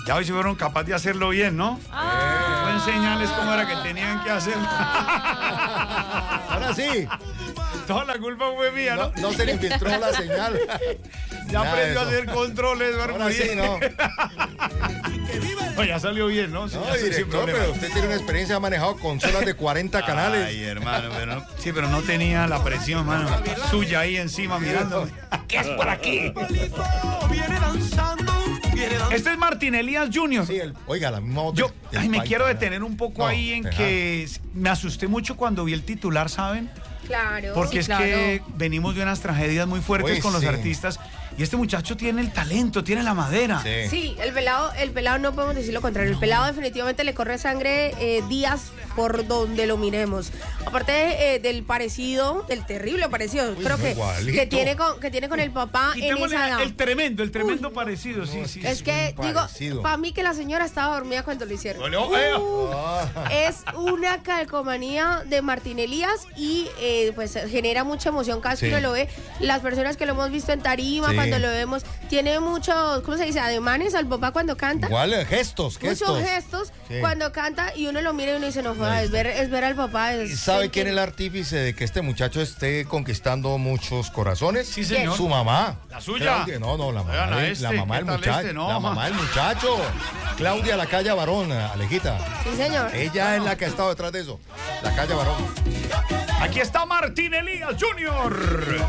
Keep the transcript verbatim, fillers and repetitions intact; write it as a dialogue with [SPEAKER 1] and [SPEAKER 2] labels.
[SPEAKER 1] Ya hoy se fueron capaces de hacerlo bien, ¿no?
[SPEAKER 2] Ah.
[SPEAKER 1] Fue enseñarles cómo era que tenían que hacerlo.
[SPEAKER 3] Ahora sí.
[SPEAKER 1] Toda la culpa fue mía, ¿no?
[SPEAKER 3] No, no se le infiltró la señal.
[SPEAKER 1] Ya
[SPEAKER 3] Nada
[SPEAKER 1] aprendió a
[SPEAKER 3] de eso.
[SPEAKER 1] hacer controles,
[SPEAKER 3] Ahora sí, no.
[SPEAKER 1] No, ya salió bien, ¿no? Sí,
[SPEAKER 3] No,
[SPEAKER 1] ya sin
[SPEAKER 3] director,
[SPEAKER 1] problema.
[SPEAKER 3] pero usted tiene una experiencia, ha manejado consolas de cuarenta canales.
[SPEAKER 1] Ay, hermano, pero no- sí, pero no tenía la presión, mano, suya ahí encima mirándome. ¿Qué es por aquí? Este es Martín Elías junior
[SPEAKER 3] Sí, el- oiga, la misma voz
[SPEAKER 1] Yo,
[SPEAKER 3] del
[SPEAKER 1] ay, me
[SPEAKER 3] país,
[SPEAKER 1] quiero
[SPEAKER 3] ¿no?
[SPEAKER 1] detener un poco
[SPEAKER 3] No,
[SPEAKER 1] ahí en
[SPEAKER 3] deja.
[SPEAKER 1] que me asusté mucho cuando vi el titular, ¿saben?
[SPEAKER 4] Claro.
[SPEAKER 1] Porque
[SPEAKER 2] Sí,
[SPEAKER 1] es
[SPEAKER 2] claro.
[SPEAKER 1] que venimos de unas tragedias muy fuertes
[SPEAKER 3] Uy,
[SPEAKER 1] con los
[SPEAKER 3] sí.
[SPEAKER 1] artistas y este muchacho tiene el talento, tiene la madera.
[SPEAKER 3] Sí.
[SPEAKER 4] Sí, el pelado, el pelado no podemos decir lo contrario. El pelado definitivamente le corre sangre eh, días por donde lo miremos. Aparte eh, del parecido, del terrible parecido,
[SPEAKER 3] Uy,
[SPEAKER 4] creo
[SPEAKER 3] no,
[SPEAKER 4] que,
[SPEAKER 3] igualito.
[SPEAKER 4] que tiene con que tiene con el papá en
[SPEAKER 1] Quitémosle
[SPEAKER 4] esa edad.
[SPEAKER 1] el tremendo, el tremendo parecido, sí, sí.
[SPEAKER 4] Es
[SPEAKER 1] sí.
[SPEAKER 4] que
[SPEAKER 3] muy
[SPEAKER 4] digo,
[SPEAKER 3] parecido.
[SPEAKER 4] para mí que la señora estaba dormida cuando lo hicieron.
[SPEAKER 1] Ole, oh, eh.
[SPEAKER 4] Uh,
[SPEAKER 3] Ah.
[SPEAKER 4] es una calcomanía de Martín Elías y eh, pues genera mucha emoción cada vez que
[SPEAKER 3] Sí.
[SPEAKER 4] uno lo ve. Las personas que lo hemos visto en tarima,
[SPEAKER 3] Sí.
[SPEAKER 4] cuando lo vemos, tiene muchos, ¿cómo se dice? Ademanes al papá cuando canta.
[SPEAKER 3] Igual, eh, gestos, gestos.
[SPEAKER 4] Muchos gestos
[SPEAKER 3] Sí.
[SPEAKER 4] cuando canta y uno lo mira y uno dice, no joda, es ver, es ver al papá.
[SPEAKER 3] ¿Y
[SPEAKER 4] Es
[SPEAKER 3] sabe
[SPEAKER 4] sentir-
[SPEAKER 3] quién es el artífice de que este muchacho esté conquistando muchos corazones?
[SPEAKER 1] Sí, señor.
[SPEAKER 3] Su mamá.
[SPEAKER 1] ¿La suya?
[SPEAKER 3] Claudia- no, no, la mamá,
[SPEAKER 1] Oigan, a
[SPEAKER 3] de-
[SPEAKER 1] este,
[SPEAKER 3] la mamá
[SPEAKER 1] ¿qué
[SPEAKER 3] del
[SPEAKER 1] tal
[SPEAKER 3] muchacho.
[SPEAKER 1] este? No,
[SPEAKER 3] la mamá del muchacho. Claudia La Calle Varón, Alejita.
[SPEAKER 4] Sí, señor.
[SPEAKER 3] Ella es la que ha estado detrás de eso. La Calle Varón.
[SPEAKER 1] Aquí está Martín Elías junior